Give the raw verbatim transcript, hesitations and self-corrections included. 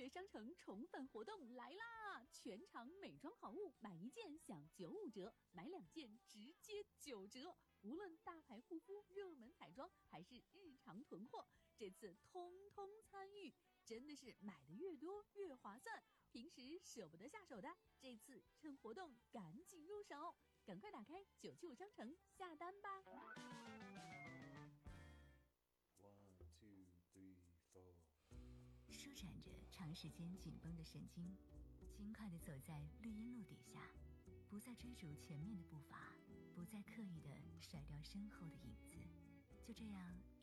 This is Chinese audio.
月商城宠粉活动来啦！全场美妆好物买一件享九五折，买两件直接九折。无论大牌护肤、热门彩妆还是日常囤货，这次通通参与，真的是买的越多越划算。平时舍不得下手的，这次趁活动赶紧入手，赶快打开九七五商城下单吧。 One, two, three, four。 舒展着长时间紧绷的神经，轻快地走在绿荫路底下，不再追逐前面的步伐，不再刻意地甩掉身后的影子，就这样